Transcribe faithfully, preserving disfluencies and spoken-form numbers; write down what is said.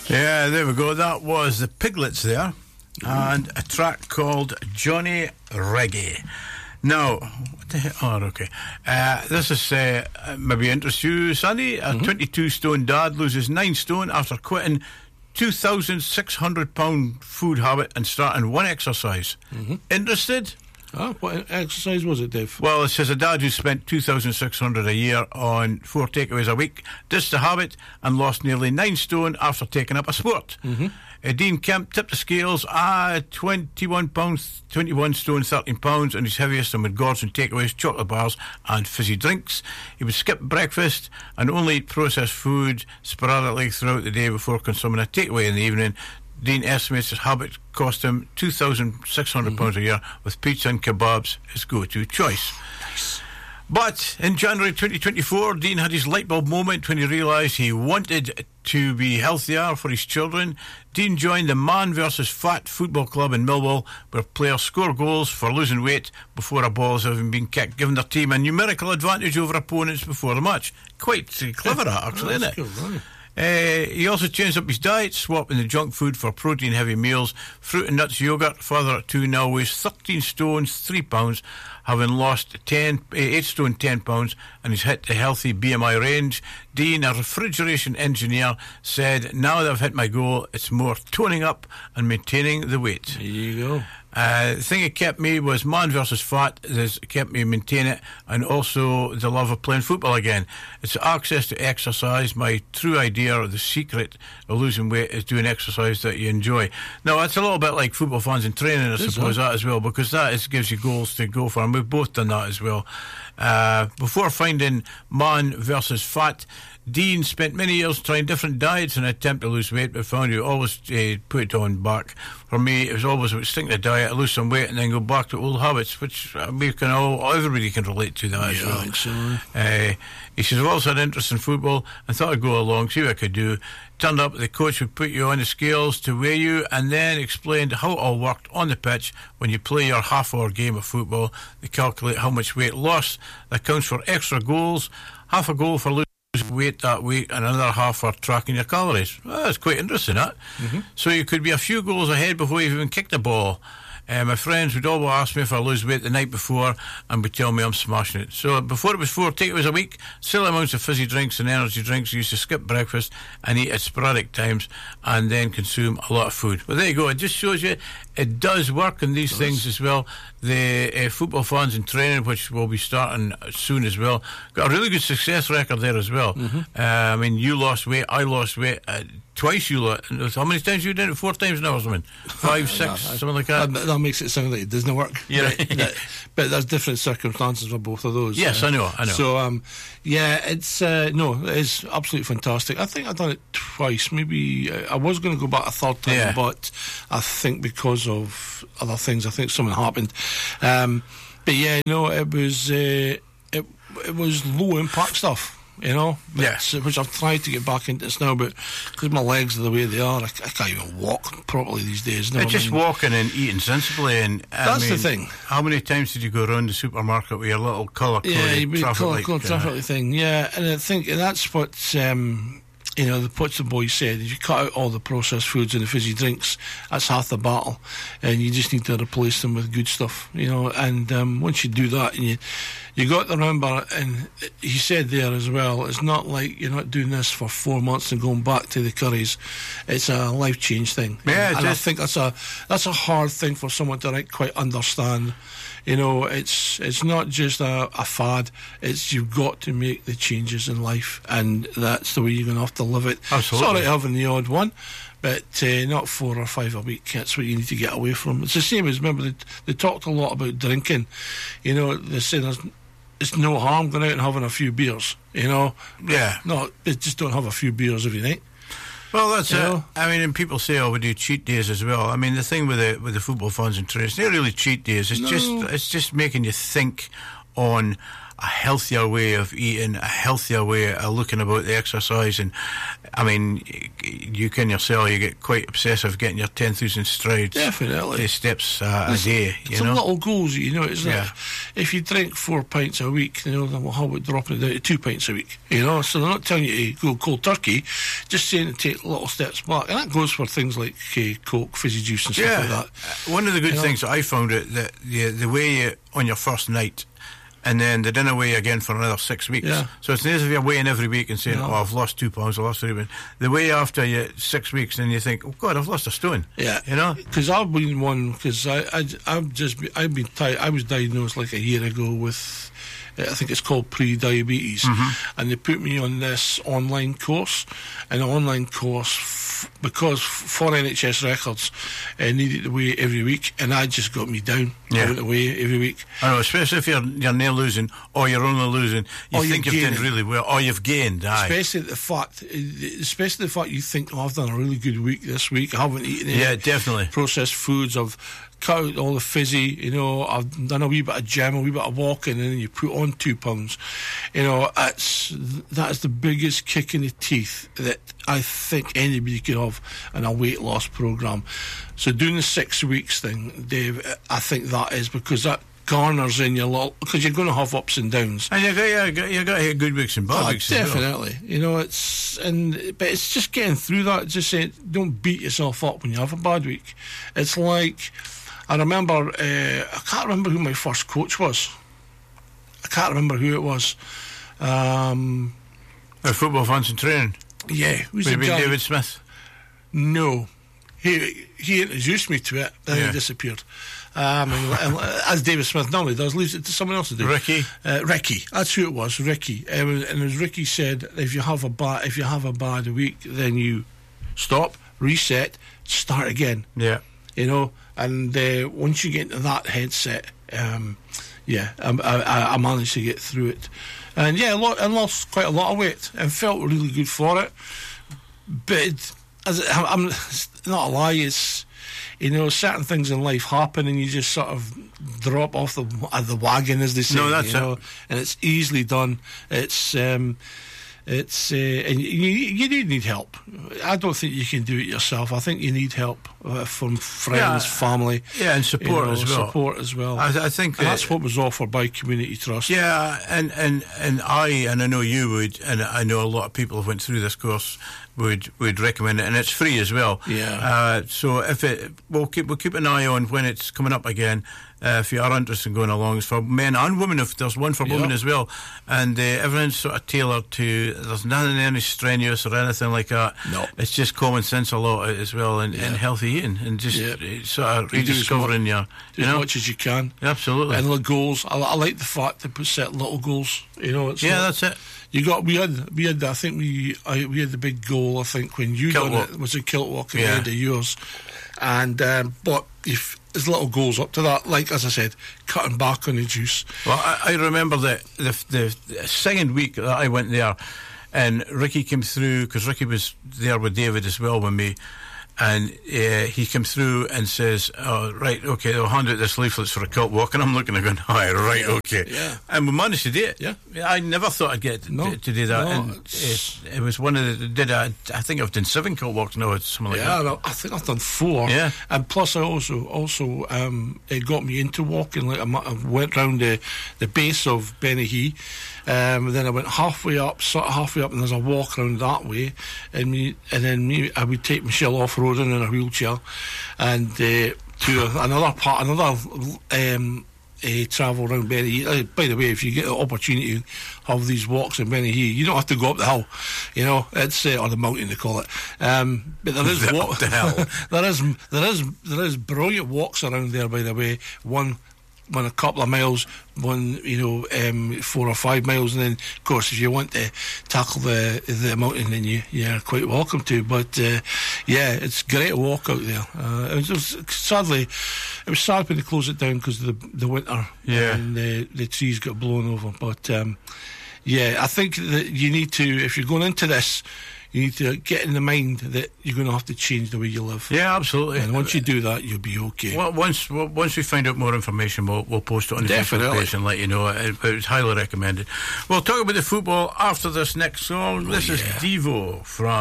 Yeah, there we go. That was the Piglets there, and a track called Johnny Reggae. Now, what the hell? Oh, okay. Uh, this is uh, maybe interest you, Sandy. A twenty-two stone dad loses nine stone after quitting two thousand six hundred pound food habit and starting one exercise. Mm-hmm. Interested? Ah, what exercise was it, Dave? Well, it says a dad who spent two thousand six hundred a year on four takeaways a week ditched the habit and lost nearly nine stone after taking up a sport. Mm-hmm. Uh, Dean Kemp tipped the scales at twenty-one pounds, twenty-one stone, thirteen pounds on his heaviest, and with gourds and takeaways, chocolate bars and fizzy drinks. He would skip breakfast and only eat processed food sporadically throughout the day before consuming a takeaway in the evening. Dean estimates his habit cost him two thousand six hundred pounds mm-hmm. a year, with pizza and kebabs his go-to choice. Nice. But in January twenty twenty-four, Dean had his light bulb moment when he realised he wanted to be healthier for his children. Dean joined the Man versus Fat football club in Millwall, where players score goals for losing weight before a ball has even been kicked, giving their team a numerical advantage over opponents before the match. Quite clever, that, actually, isn't it? Cool, right. Uh, he also changed up his diet, swapping the junk food for protein-heavy meals. Fruit and nuts yogurt, father at two, now weighs thirteen stones, three pounds, having lost ten, eight stone, ten pounds, and he's hit the healthy B M I range. Dean, a refrigeration engineer, said, now that I've hit my goal, it's more toning up and maintaining the weight. There you go. Uh, the thing that kept me was Man versus Fat. This kept me maintain it, and also the love of playing football again. It's access to exercise. My true idea, or the secret of losing weight, is doing exercise that you enjoy. Now, it's a little bit like football fans in training, I Is suppose, that? that as well, because that is, gives you goals to go for, and we've both done that as well. Uh, before finding Man versus Fat, Dean spent many years trying different diets in an attempt to lose weight, but found he always uh, put it on back. For me, it was always about sticking to the diet, lose some weight, and then go back to old habits, which uh, we can all, everybody can relate to that Yeah, as well. I think so. Uh, he says, I've also had interest in football and thought I'd go along, see what I could do. Turned up, the coach would put you on the scales to weigh you, and then explained how it all worked on the pitch. When you play your half-hour game of football, they calculate how much weight lost. That counts for extra goals, half a goal for losing weight that week, and another half for tracking your calories. Well, that's quite interesting, that. Mm-hmm. So you could be a few goals ahead before you've even kicked the ball. Uh, my friends would always ask me if I lose weight the night before and would tell me I'm smashing it. So before it was four takeaways a week, silly amounts of fizzy drinks and energy drinks, I used to skip breakfast and eat at sporadic times and then consume a lot of food. Well, there you go. It just shows you it does work in these things as well. The uh, football fans in training, which will be starting soon as well, got a really good success record there as well. Mm-hmm. Uh, I mean, you lost weight, I lost weight. Uh, Twice you lost. How many times you did it? Four times now or something? Five, six, no, something like that? that? That makes it sound like it doesn't work. Yeah. But, that, but there's different circumstances for both of those. Yes, uh, I know, I know. So, um, yeah, it's, uh, no, it's absolutely fantastic. I think I've done it twice. Maybe uh, I was going to go back a third time, yeah. but I think because of other things, I think something happened. Um, but yeah, no, it was, uh, it, it was low impact stuff. You know, yes. Which I've tried to get back into this now, but because my legs are the way they are, I, I can't even walk properly these days. It's just mean? walking and eating sensibly, and I that's mean, the thing. How many times did you go around the supermarket with your little colour coded yeah, you traffic colour light? code traffic light thing? Yeah, and I think that's what um, you know. The what the boy said: if you cut out all the processed foods and the fizzy drinks, that's half the battle, and you just need to replace them with good stuff. You know, and um, once you do that, and you. You got to remember, and he said there as well, it's not like you're not doing this for four months and going back to the curries. It's a life change thing. Yeah, and, and I think that's a that's a hard thing for someone to like, quite understand. You know, it's it's not just a, a fad. It's you've got to make the changes in life, and that's the way you're going to have to live it. Absolutely. Sorry having the odd one, but uh, not four or five a week. That's what you need to get away from. It's the same as, remember, they, they talked a lot about drinking. You know, they say there's it's no harm going out and having a few beers, you know. Yeah. No, just don't have a few beers every night. Well, that's you it. know? I mean, and people say, "Oh, we do cheat days as well." I mean, the thing with the with the football fans and trainers, they're really cheat days. It's no. just it's just making you think on a healthier way of eating, a healthier way of looking about the exercise. And I mean, you can yourself, you get quite obsessive getting your ten thousand strides, definitely steps uh, a day. You some know, little goals. You know, it's yeah. like if you drink four pints a week, you know, then well, how about dropping it down to two pints a week? You know, so they're not telling you to go cold turkey, just saying to take little steps back, and that goes for things like uh, Coke, fizzy juice, and stuff yeah. like that. Uh, one of the good you things know? that I found it that the the way you on your first night, and then the dinner weigh again for another six weeks. Yeah. So it's not as if you're weighing every week and saying, No. "Oh, I've lost two pounds, I lost three pounds." The weigh after you six weeks, and you think, "Oh God, I've lost a stone." Yeah, you know, because I've been one because I I I've just be, I've been ti- I was diagnosed like a year ago with. I think it's called pre-diabetes, mm-hmm. and they put me on this online course, an online course f- because for N H S records, I uh, needed to weigh every week, and that just got me down. Yeah. I went away every week. I know, especially if you're you're near losing, or you're only losing, you Or think you're you've done gaining. really well, or you've gained. Aye. Especially the fact, especially the fact you think, oh, I've done a really good week this week. I haven't eaten any Yeah, definitely. processed foods. I've cut out all the fizzy. You know, I've done a wee bit of gym, a wee bit of walking, and then you put on two pounds. You know, it's that is the biggest kick in the teeth that I think anybody could have in a weight loss program. So doing the six weeks thing, Dave, I think that is because that garners in your little, because you're going to have ups and downs. And you got you got you got to hit good weeks and bad Oh, weeks. as well. definitely, you know, it's and but it's just getting through that. Just saying, don't beat yourself up when you have a bad week. It's like I remember, uh, I can't remember who my first coach was. I can't remember who it was. Um, A football fans and training. yeah, who's Would the it be guy? David Smith? No, he he introduced me to it, then Yeah. he disappeared. Um, and, and, as David Smith normally does, leaves it to someone else to do. Ricky. Uh, Ricky, that's who it was. Ricky, um, and as Ricky said, if you have a bad if you have a bad week, then you stop, reset, start again. Yeah. You know, and uh, once you get into that headset, um, yeah, I, I, I managed to get through it, and yeah, a lot, and lost quite a lot of weight, and felt really good for it. But it, as it, I'm it's not a lie, it's, you know, certain things in life happen, and you just sort of drop off the uh, the wagon, as they say. No, that's you know, it. and it's easily done. It's um, it's uh, and you, you do need help. I don't think you can do it yourself. I think you need help uh, from friends, Yeah. family, Yeah, and you support know, as well. Support as well. I, I think And that, that's what was offered by Community Trust. Yeah, and, and, and I and I know you would, and I know a lot of people who went through this course would would recommend it, and it's free as well. Yeah. Uh, so if it, we'll keep we'll keep an eye on when it's coming up again. Uh, if you are interested in going along, it's for men and women. If there's one for Yeah. women as well, and uh, everything's sort of tailored to. There's nothing any strenuous or anything like that. No. It's just common sense a lot as well, and, Yeah. and healthy eating, and just Yeah. uh, sort of You do as rediscovering your, Do you as know, much as you can. absolutely. And the goals. I, I like the fact they put set little goals. You know, it's Yeah, not- that's it. You got we had we had I think we I, we had the big goal I think when you done Kiltwalk. it was a Kiltwalk at Yeah. the end of yours, and um, but if there's little goals up to that, like as I said, cutting back on the juice. Well, I, I remember the, the the the second week that I went there, and Ricky came through because Ricky was there with David as well with me, and uh, he came through and says, "Oh, right, okay, they'll hand out this leaflets for a cult walk," and I'm looking and going, "All right, right, okay," Yeah. and we managed to do it. Yeah. I never thought I'd get to, No. to do that, No, and it's- it, it was one of the did I, I think I've done seven cult walks now, or something like Yeah, that. no, I think I've done four. Yeah. And plus, I also also um, it got me into walking. Like I mu- I went round the the base of Benihee, um, then I went halfway up, sort of halfway up, and there's a walk around that way, and me and then me I would take Michelle off roading in a wheelchair, and uh, to a, another part, another. Um, Uh, travel around Benihee. Uh, by the way, if you get the opportunity to have these walks in Benihee, you don't have to go up the hill, you know, it's uh, or the mountain they call it. Um, but there is The- walk. the hill. there is there is there is brilliant walks around there. By the way, one. One a couple of miles, one you know um, four or five miles, and then of course if you want to tackle the the mountain, then you you're quite welcome to. But uh, yeah, it's great to walk out there. Uh, it, was, it was sadly it was sad when they closed it down because of the the winter, Yeah. and the the trees got blown over. But um, yeah, I think that you need to, if you're going into this, you need to get in the mind that you're going to have to change the way you live. Yeah, absolutely. And once you do that, you'll be okay. Well, once well, once we find out more information, we'll, we'll post it on the Definitely. Facebook page and let you know. It, it's highly recommended. We'll talk about the football after this next song. Oh, this yeah. is Devo from